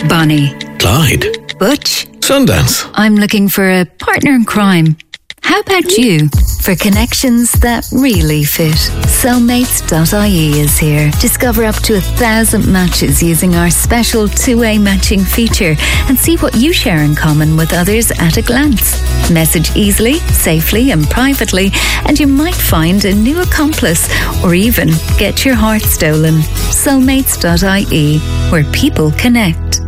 Bonnie. Clyde. Butch. Sundance. I'm looking for a partner in crime. How about you? For connections that really fit, Soulmates.ie is here. Discover up to 1,000 matches using our special two-way matching feature and see what you share in common with others at a glance. Message easily, safely and privately, and you might find a new accomplice or even get your heart stolen. Soulmates.ie, where people connect.